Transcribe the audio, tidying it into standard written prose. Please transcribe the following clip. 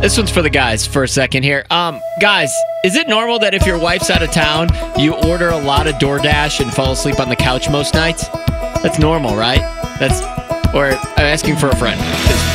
This one's for the guys for a second here. Guys, is it normal that if your wife's out of town, you order a lot of DoorDash and fall asleep on the couch most nights? That's normal, right? Or I'm asking for a friend. 'Cause